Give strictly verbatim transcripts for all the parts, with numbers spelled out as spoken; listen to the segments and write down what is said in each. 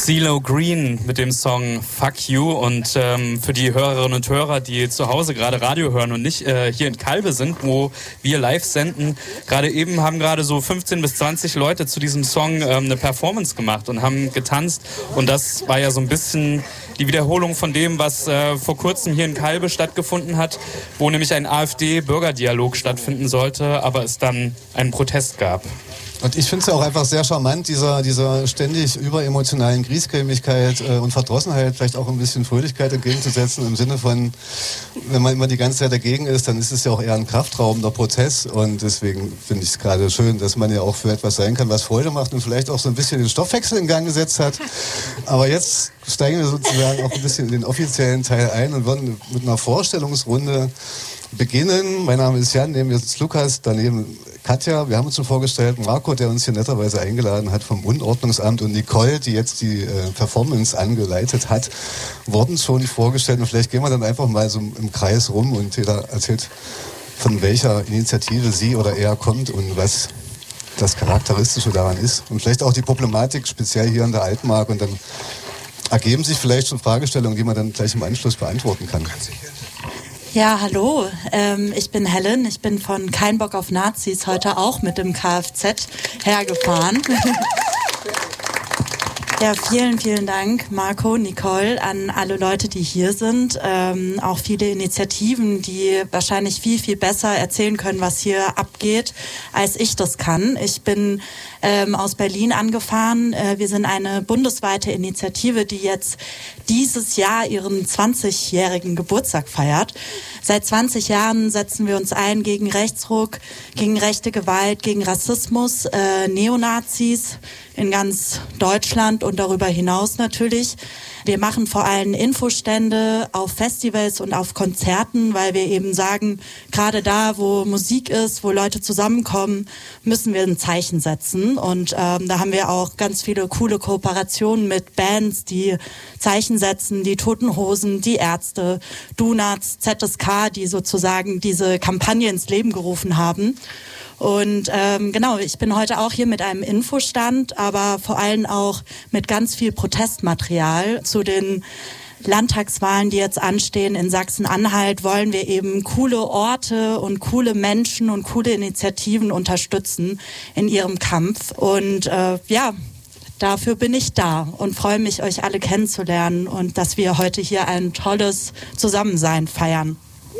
CeeLo Green mit dem Song Fuck You. Und ähm, für die Hörerinnen und Hörer, die zu Hause gerade Radio hören und nicht äh, hier in Calbe sind, wo wir live senden, gerade eben haben gerade so fünfzehn bis zwanzig Leute zu diesem Song ähm, eine Performance gemacht und haben getanzt. Und das war ja so ein bisschen die Wiederholung von dem, was äh, vor kurzem hier in Calbe stattgefunden hat, wo nämlich ein AfD-Bürgerdialog stattfinden sollte, aber es dann einen Protest gab. Und ich finde es ja auch einfach sehr charmant, dieser, dieser ständig überemotionalen Griesgrämigkeit äh, und Verdrossenheit vielleicht auch ein bisschen Fröhlichkeit entgegenzusetzen, im Sinne von, wenn man immer die ganze Zeit dagegen ist, dann ist es ja auch eher ein kraftraubender Prozess, und deswegen finde ich es gerade schön, dass man ja auch für etwas sein kann, was Freude macht und vielleicht auch so ein bisschen den Stoffwechsel in Gang gesetzt hat. Aber jetzt steigen wir sozusagen auch ein bisschen in den offiziellen Teil ein und würden mit einer Vorstellungsrunde beginnen. Mein Name ist Jan, neben mir sitzt Lukas, daneben Katja. Wir haben uns schon vorgestellt, Marco, der uns hier netterweise eingeladen hat vom Unordnungsamt, und Nicole, die jetzt die äh, Performance angeleitet hat, wurden schon vorgestellt. Und vielleicht gehen wir dann einfach mal so im Kreis rum und jeder erzählt, von welcher Initiative sie oder er kommt und was das Charakteristische daran ist. Und vielleicht auch die Problematik speziell hier in der Altmark. Und dann ergeben sich vielleicht schon Fragestellungen, die man dann gleich im Anschluss beantworten kann. Ja, hallo, ähm, ich bin Helen, ich bin von Kein Bock auf Nazis heute auch mit dem Kfz hergefahren. Ja, vielen, vielen Dank, Marco, Nicole, an alle Leute, die hier sind. Ähm, auch viele Initiativen, die wahrscheinlich viel, viel besser erzählen können, was hier abgeht, als ich das kann. Ich bin ähm, aus Berlin angefahren. Äh, wir sind eine bundesweite Initiative, die jetzt dieses Jahr ihren zwanzigjährigen Geburtstag feiert. Seit zwanzig Jahren setzen wir uns ein gegen Rechtsruck, gegen rechte Gewalt, gegen Rassismus, äh, Neonazis in ganz Deutschland und darüber hinaus natürlich. Wir machen vor allem Infostände auf Festivals und auf Konzerten, weil wir eben sagen, gerade da, wo Musik ist, wo Leute zusammenkommen, müssen wir ein Zeichen setzen. Und ähm, da haben wir auch ganz viele coole Kooperationen mit Bands, die Zeichen setzen, die Toten Hosen, die Ärzte, Donuts, Z S K, die sozusagen diese Kampagne ins Leben gerufen haben. Und ähm, genau, ich bin heute auch hier mit einem Infostand, aber vor allem auch mit ganz viel Protestmaterial zu den Landtagswahlen, die jetzt anstehen in Sachsen-Anhalt, wollen wir eben coole Orte und coole Menschen und coole Initiativen unterstützen in ihrem Kampf. Und äh, ja, dafür bin ich da und freue mich, euch alle kennenzulernen und dass wir heute hier ein tolles Zusammensein feiern.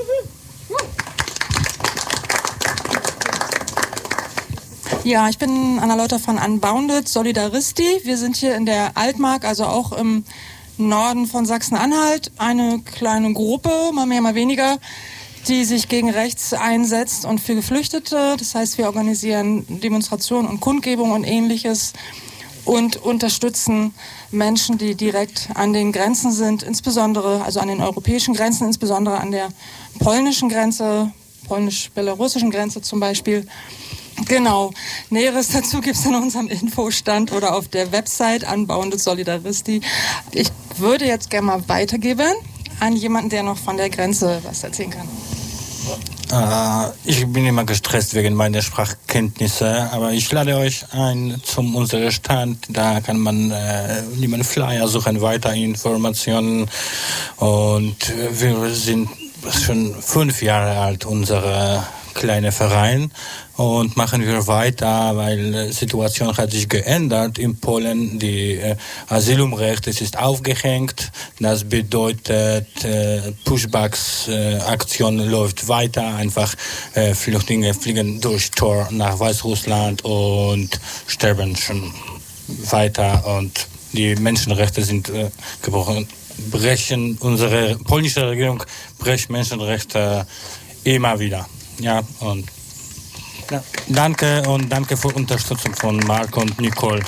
Ja, ich bin Anna Leuter von Unbounded Solidaristi. Wir sind hier in der Altmark, also auch im Norden von Sachsen-Anhalt, eine kleine Gruppe, mal mehr, mal weniger, die sich gegen rechts einsetzt und für Geflüchtete. Das heißt, wir organisieren Demonstrationen und Kundgebungen und Ähnliches und unterstützen Menschen, die direkt an den Grenzen sind, insbesondere, also an den europäischen Grenzen, insbesondere an der polnischen Grenze, polnisch-belarussischen Grenze zum Beispiel. Genau. Näheres dazu gibt es an unserem Infostand oder auf der Website Unbounded Solidaristi. Ich würde jetzt gerne mal weitergeben an jemanden, der noch von der Grenze was erzählen kann. Uh, ich bin immer gestresst wegen meiner Sprachkenntnisse, aber ich lade euch ein zum unserem Stand. Da kann man äh, einen Flyer suchen, weitere Informationen. Und wir sind schon fünf Jahre alt, unsere kleine Verein, und machen wir weiter, weil die Situation hat sich geändert in Polen. Die äh, Asylumrecht, es ist aufgehängt. Das bedeutet, äh, Pushbacks-Aktion äh, läuft weiter. Einfach äh, Flüchtlinge fliegen durch Tor nach Weißrussland und sterben schon weiter. Und die Menschenrechte sind äh, gebrochen. Brechen, unsere polnische Regierung bricht Menschenrechte immer wieder. Ja, und ja, danke und danke für die Unterstützung von Marco und Nicole.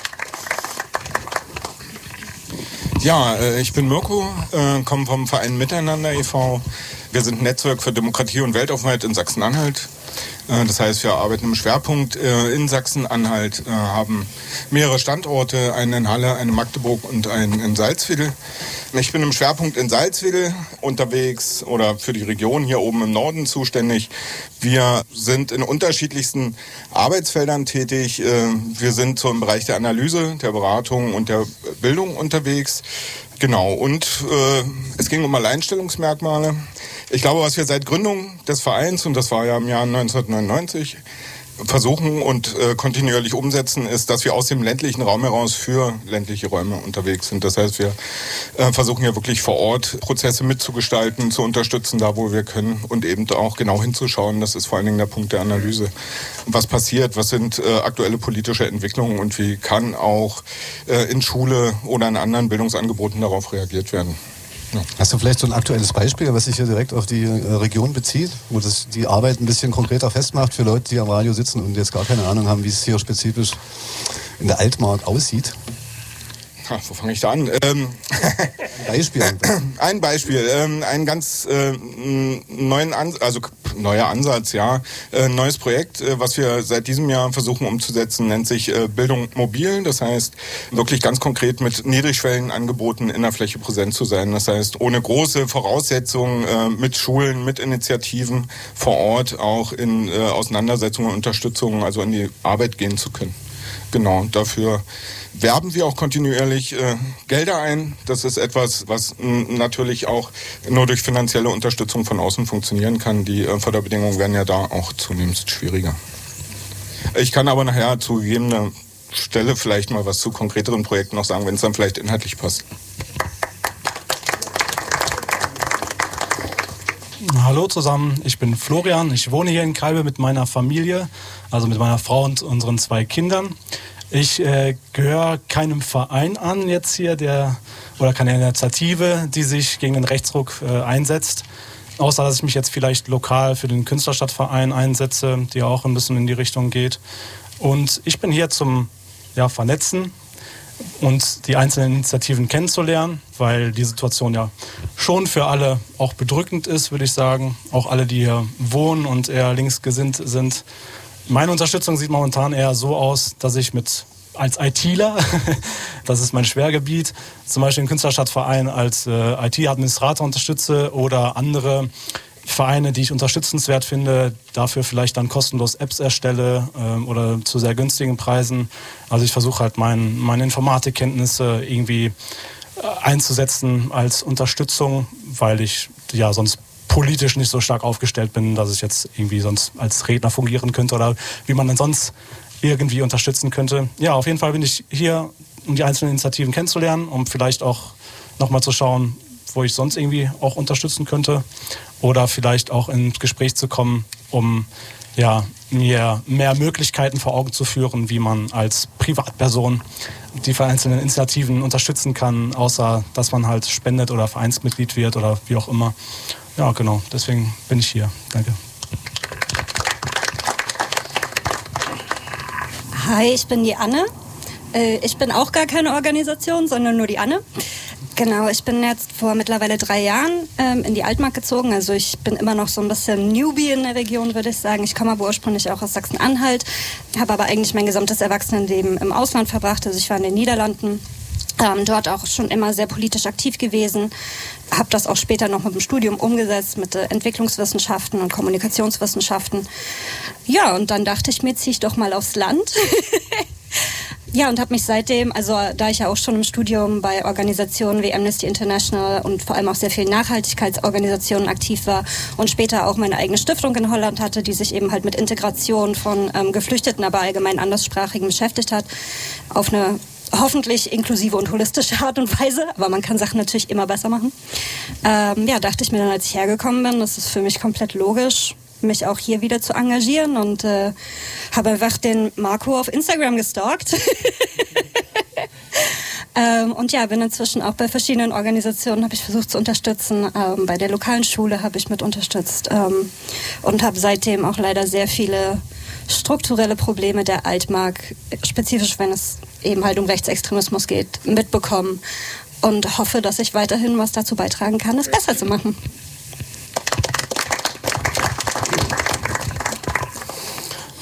Ja, äh, ich bin Mirko, äh, komme vom Verein Miteinander e V Wir sind ein Netzwerk für Demokratie und Weltoffenheit in Sachsen-Anhalt. Das heißt, wir arbeiten im Schwerpunkt in Sachsen-Anhalt, haben mehrere Standorte, einen in Halle, einen in Magdeburg und einen in Salzwedel. Ich bin im Schwerpunkt in Salzwedel unterwegs oder für die Region hier oben im Norden zuständig. Wir sind in unterschiedlichsten Arbeitsfeldern tätig. Wir sind so im Bereich der Analyse, der Beratung und der Bildung unterwegs. Genau, und äh, es ging um Alleinstellungsmerkmale. Ich glaube, was wir seit Gründung des Vereins, und das war ja im Jahr neunzehnhundertneunundneunzig, versuchen und äh, kontinuierlich umsetzen, ist, dass wir aus dem ländlichen Raum heraus für ländliche Räume unterwegs sind. Das heißt, wir äh, versuchen ja wirklich vor Ort Prozesse mitzugestalten, zu unterstützen, da wo wir können und eben auch genau hinzuschauen. Das ist vor allen Dingen der Punkt der Analyse. Was passiert, was sind äh, aktuelle politische Entwicklungen und wie kann auch äh, in Schule oder in anderen Bildungsangeboten darauf reagiert werden. Ja. Hast du vielleicht so ein aktuelles Beispiel, was sich hier direkt auf die äh, Region bezieht, wo das die Arbeit ein bisschen konkreter festmacht für Leute, die am Radio sitzen und jetzt gar keine Ahnung haben, wie es hier spezifisch in der Altmark aussieht? Ha, wo fange ich da an? Ähm, Beispiel. Ein Beispiel, ähm, ein ganz äh, neuen Ans- also neuer Ansatz, ja, äh, neues Projekt, äh, was wir seit diesem Jahr versuchen umzusetzen, nennt sich äh, Bildung mobil. Das heißt, wirklich ganz konkret mit niedrigschwelligen Angeboten in der Fläche präsent zu sein. Das heißt, ohne große Voraussetzungen, äh, mit Schulen, mit Initiativen vor Ort auch in äh, Auseinandersetzungen und Unterstützungen, also in die Arbeit gehen zu können. Genau, dafür werben wir auch kontinuierlich äh, Gelder ein. Das ist etwas, was m, natürlich auch nur durch finanzielle Unterstützung von außen funktionieren kann. Die äh, Förderbedingungen werden ja da auch zunehmend schwieriger. Ich kann aber nachher zu gegebener Stelle vielleicht mal was zu konkreteren Projekten noch sagen, wenn es dann vielleicht inhaltlich passt. Hallo zusammen, ich bin Florian. Ich wohne hier in Kalbe mit meiner Familie, also mit meiner Frau und unseren zwei Kindern. Ich äh, gehöre keinem Verein an jetzt hier, der oder keine Initiative, die sich gegen den Rechtsruck äh, einsetzt. Außer, dass ich mich jetzt vielleicht lokal für den Künstlerstadtverein einsetze, der auch ein bisschen in die Richtung geht. Und ich bin hier zum ja, Vernetzen und die einzelnen Initiativen kennenzulernen, weil die Situation ja schon für alle auch bedrückend ist, würde ich sagen. Auch alle, die hier wohnen und eher linksgesinnt sind. Meine Unterstützung sieht momentan eher so aus, dass ich mit als ITler, das ist mein Schwergebiet, zum Beispiel den Künstlerstadtverein als äh, I T-Administrator unterstütze oder andere Vereine, die ich unterstützenswert finde, dafür vielleicht dann kostenlos Apps erstelle äh, oder zu sehr günstigen Preisen. Also ich versuche halt mein, meine Informatikkenntnisse irgendwie äh, einzusetzen als Unterstützung, weil ich ja sonst politisch nicht so stark aufgestellt bin, dass ich jetzt irgendwie sonst als Redner fungieren könnte oder wie man denn sonst irgendwie unterstützen könnte. Ja, auf jeden Fall bin ich hier, um die einzelnen Initiativen kennenzulernen, um vielleicht auch nochmal zu schauen, wo ich sonst irgendwie auch unterstützen könnte oder vielleicht auch ins Gespräch zu kommen, um ja, mir mehr Möglichkeiten vor Augen zu führen, wie man als Privatperson die einzelnen Initiativen unterstützen kann, außer dass man halt spendet oder Vereinsmitglied wird oder wie auch immer. Ja, genau, deswegen bin ich hier. Danke. Hi, ich bin die Anne. Ich bin auch gar keine Organisation, sondern nur die Anne. Genau, ich bin jetzt vor mittlerweile drei Jahren ähm, in die Altmark gezogen. Also ich bin immer noch so ein bisschen Newbie in der Region, würde ich sagen. Ich komme aber ursprünglich auch aus Sachsen-Anhalt, habe aber eigentlich mein gesamtes Erwachsenenleben im Ausland verbracht. Also ich war in den Niederlanden, ähm, dort auch schon immer sehr politisch aktiv gewesen. Habe das auch später noch mit dem Studium umgesetzt, mit äh, Entwicklungswissenschaften und Kommunikationswissenschaften. Ja, und dann dachte ich mir, ziehe ich doch mal aufs Land. Ja, und habe mich seitdem, also da ich ja auch schon im Studium bei Organisationen wie Amnesty International und vor allem auch sehr vielen Nachhaltigkeitsorganisationen aktiv war und später auch meine eigene Stiftung in Holland hatte, die sich eben halt mit Integration von ähm, Geflüchteten, aber allgemein Anderssprachigen beschäftigt hat, auf eine hoffentlich inklusive und holistische Art und Weise, aber man kann Sachen natürlich immer besser machen. Ähm, ja, dachte ich mir dann, als ich hergekommen bin, das ist für mich komplett logisch, mich auch hier wieder zu engagieren und äh, habe einfach den Marco auf Instagram gestalkt. ähm, und ja, bin inzwischen auch bei verschiedenen Organisationen, habe ich versucht zu unterstützen. Ähm, bei der lokalen Schule habe ich mit unterstützt ähm, und habe seitdem auch leider sehr viele strukturelle Probleme der Altmark, spezifisch wenn es eben halt um Rechtsextremismus geht, mitbekommen und hoffe, dass ich weiterhin was dazu beitragen kann, es besser zu machen.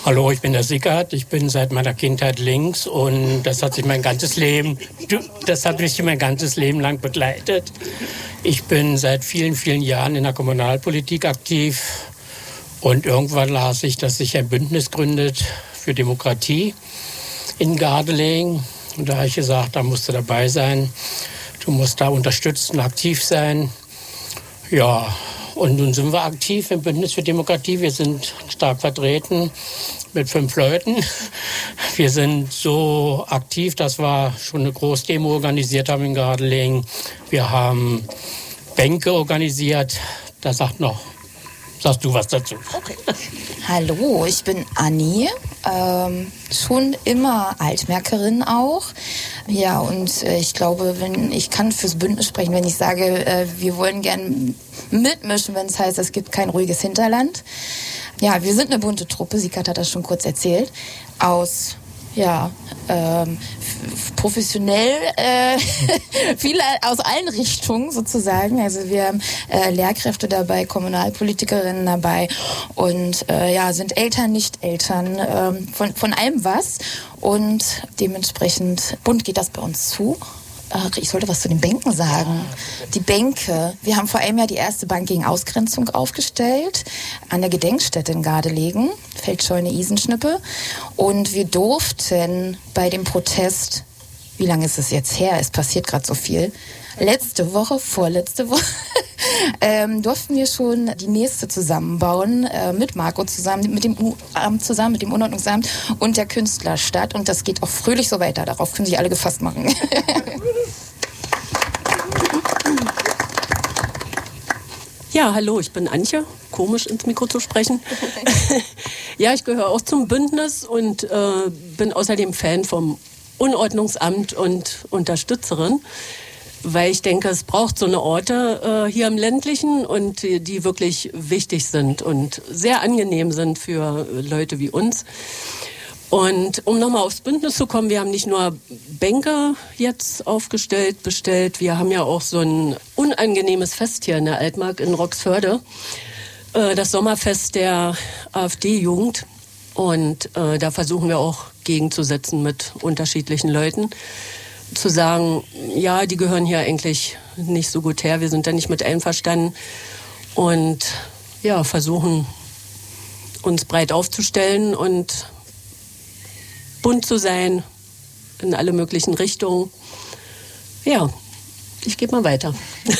Hallo, ich bin der Sickert. Ich bin seit meiner Kindheit links und das hat sich mein ganzes Leben, das hat mich mein ganzes Leben lang begleitet. Ich bin seit vielen, vielen Jahren in der Kommunalpolitik aktiv und irgendwann las ich, dass sich ein Bündnis gründet für Demokratie in Gardelegen. Und da habe ich gesagt, da musst du dabei sein. Du musst da unterstützen, aktiv sein. Ja, und nun sind wir aktiv im Bündnis für Demokratie. Wir sind stark vertreten mit fünf Leuten. Wir sind so aktiv, dass wir schon eine Großdemo organisiert haben in Gardelegen. Wir haben Bänke organisiert. Da sagt noch, sagst du was dazu? Okay. Hallo, ich bin Anni. Ähm, schon immer Altmärkerin auch. Ja, und äh, ich glaube, wenn ich kann fürs Bündnis sprechen, wenn ich sage, äh, wir wollen gern mitmischen, wenn es heißt, es gibt kein ruhiges Hinterland. Ja, wir sind eine bunte Truppe, Sikat hat das schon kurz erzählt, aus ja, ähm, f- professionell, äh, viele aus allen Richtungen sozusagen. Also wir haben äh, Lehrkräfte dabei, Kommunalpolitikerinnen dabei und äh, ja, sind Eltern, nicht Eltern, ähm, von, von allem was. Und dementsprechend bunt geht das bei uns zu. Ich sollte was zu den Bänken sagen. Die Bänke. Wir haben vor einem Jahr die erste Bank gegen Ausgrenzung aufgestellt an der Gedenkstätte in Gardelegen, Feldscheune Isenschnippe. Und wir durften bei dem Protest, wie lange ist es jetzt her? Es passiert gerade so viel. Letzte Woche, vorletzte Woche, ähm, durften wir schon die nächste zusammenbauen, äh, mit Marco zusammen, mit dem U-Amt zusammen, mit dem Unordnungsamt und der Künstlerstadt. Und das geht auch fröhlich so weiter. Darauf können sich alle gefasst machen. Ja, hallo, ich bin Antje. Komisch ins Mikro zu sprechen. Ja, ich gehöre auch zum Bündnis und äh, bin außerdem Fan vom Unordnungsamt und Unterstützerin, weil ich denke, es braucht so eine Orte äh, hier im Ländlichen und die, die wirklich wichtig sind und sehr angenehm sind für Leute wie uns. Und um nochmal aufs Bündnis zu kommen, wir haben nicht nur Bänke jetzt aufgestellt, bestellt, wir haben ja auch so ein unangenehmes Fest hier in der Altmark in Roxförde, äh, das Sommerfest der AfD-Jugend. Und äh, da versuchen wir auch gegenzusetzen mit unterschiedlichen Leuten. Zu sagen, ja, die gehören hier eigentlich nicht so gut her, wir sind da nicht mit einverstanden. Und ja, versuchen uns breit aufzustellen und bunt zu sein in alle möglichen Richtungen. Ja, ich gebe mal weiter.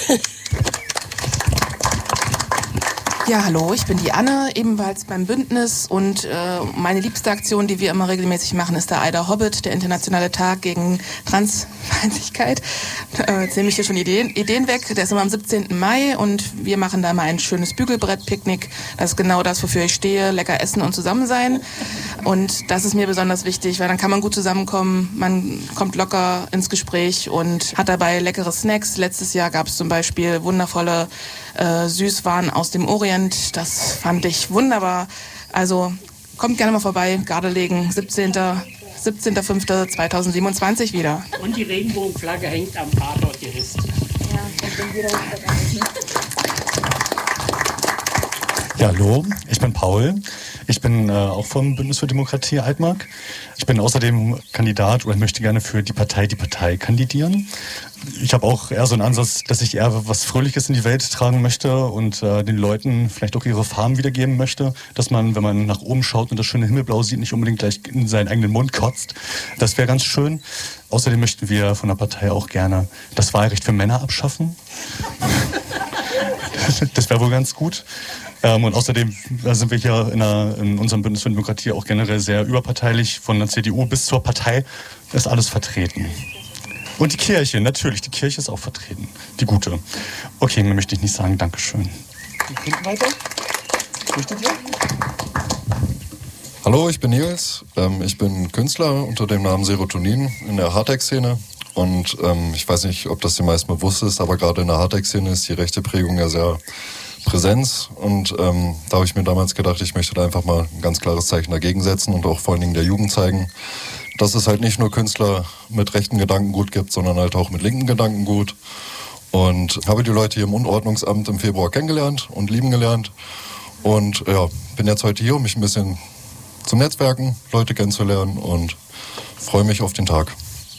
Ja, hallo, ich bin die Anne, ebenfalls beim Bündnis und äh, meine liebste Aktion, die wir immer regelmäßig machen, ist der Eider Hobbit, der internationale Tag gegen Transfeindlichkeit. Äh, jetzt nehme ich hier schon Ideen, Ideen weg. Der ist immer am siebzehnten Mai und wir machen da mal ein schönes Bügelbrett-Picknick. Das ist genau das, wofür ich stehe, lecker essen und zusammen sein. Und das ist mir besonders wichtig, weil dann kann man gut zusammenkommen, man kommt locker ins Gespräch und hat dabei leckere Snacks. Letztes Jahr gab es zum Beispiel wundervolle äh, Süßwaren aus dem Orient. Das fand ich wunderbar. Also kommt gerne mal vorbei, Gardelegen, siebzehnten fünften zweitausendsiebenundzwanzig wieder. Und die Regenbogenflagge hängt am Tatortgerüst. Ja, ich bin wieder Ja, hallo, ich bin Paul. Ich bin äh, auch vom Bündnis für Demokratie Altmark. Ich bin außerdem Kandidat oder möchte gerne für die Partei die Partei kandidieren. Ich habe auch eher so einen Ansatz, dass ich eher was Fröhliches in die Welt tragen möchte und äh, den Leuten vielleicht auch ihre Farben wiedergeben möchte. Dass man, wenn man nach oben schaut und das schöne Himmelblau sieht, nicht unbedingt gleich in seinen eigenen Mund kotzt. Das wäre ganz schön. Außerdem möchten wir von der Partei auch gerne das Wahlrecht für Männer abschaffen. Das wäre wohl ganz gut. Ähm, und außerdem sind wir hier in, einer, in unserem Bündnis für Demokratie auch generell sehr überparteilich. Von der C D U bis zur Partei ist alles vertreten. Und die Kirche, natürlich, die Kirche ist auch vertreten. Die gute. Okay, mehr möchte ich nicht sagen. Dankeschön. Weiter? Hallo, ich bin Nils. Ähm, ich bin Künstler unter dem Namen Serotonin in der Hardtech-Szene. Und ähm, ich weiß nicht, ob das den meisten bewusst ist, aber gerade in der Hardtech-Szene ist die rechte Prägung ja sehr Präsenz. Und ähm, da habe ich mir damals gedacht, ich möchte da einfach mal ein ganz klares Zeichen dagegen setzen und auch vor allen Dingen der Jugend zeigen, dass es halt nicht nur Künstler mit rechten Gedankengut gibt, sondern halt auch mit linken Gedankengut. Und habe die Leute hier im Unordnungsamt im Februar kennengelernt und lieben gelernt. Und ja, bin jetzt heute hier, um mich ein bisschen zum Netzwerken, Leute kennenzulernen und freue mich auf den Tag.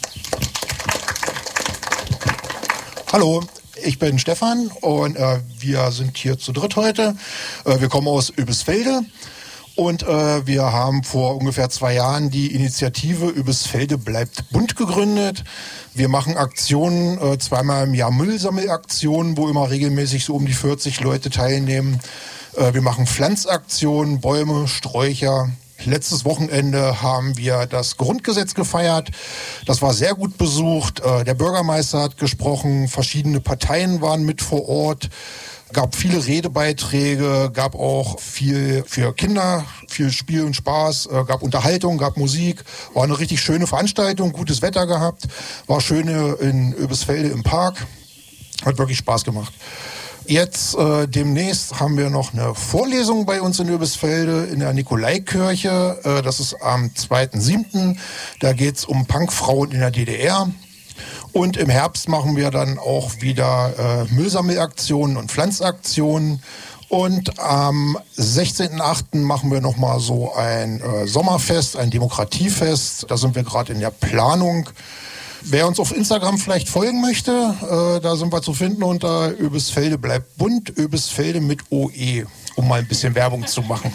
Hallo, ich bin Stefan und äh, wir sind hier zu dritt heute. Äh, wir kommen aus Oebisfelde und äh, wir haben vor ungefähr zwei Jahren die Initiative Oebisfelde bleibt bunt gegründet. Wir machen Aktionen, äh, zweimal im Jahr Müllsammelaktionen, wo immer regelmäßig so um die vierzig Leute teilnehmen. Äh, wir machen Pflanzaktionen, Bäume, Sträucher. Letztes Wochenende haben wir das Grundgesetz gefeiert. Das war sehr gut besucht. Der Bürgermeister hat gesprochen, verschiedene Parteien waren mit vor Ort. Gab viele Redebeiträge, gab auch viel für Kinder, viel Spiel und Spaß, gab Unterhaltung, gab Musik. War eine richtig schöne Veranstaltung, gutes Wetter gehabt. War schön in Oebisfelde im Park. Hat wirklich Spaß gemacht. Jetzt äh, demnächst haben wir noch eine Vorlesung bei uns in Oebisfelde in der Nikolaikirche. Äh, das ist am zweiten siebten Da geht's um Punkfrauen in der D D R. Und im Herbst machen wir dann auch wieder äh, Müllsammelaktionen und Pflanzaktionen. Und am sechzehnten achten machen wir nochmal so ein äh, Sommerfest, ein Demokratiefest. Da sind wir gerade in der Planung. Wer uns auf Instagram vielleicht folgen möchte, äh, da sind wir zu finden unter Oebisfelde bleibt bunt, Oebisfelde mit O E, um mal ein bisschen Werbung zu machen.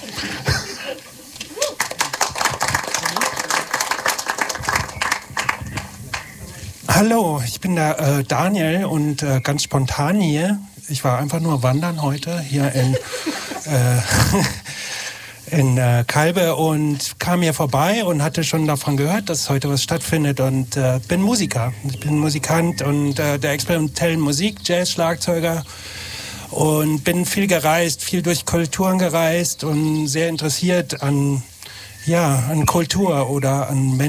Hallo, ich bin der äh, Daniel und äh, ganz spontan hier. Ich war einfach nur wandern heute hier in... Äh, in äh, Kalbe und kam hier vorbei und hatte schon davon gehört, dass heute was stattfindet und äh, bin Musiker. Ich bin Musikant und äh, der experimentellen Musik, Jazz-Schlagzeuger und bin viel gereist, viel durch Kulturen gereist und sehr interessiert an, ja, an Kultur oder an Menschen.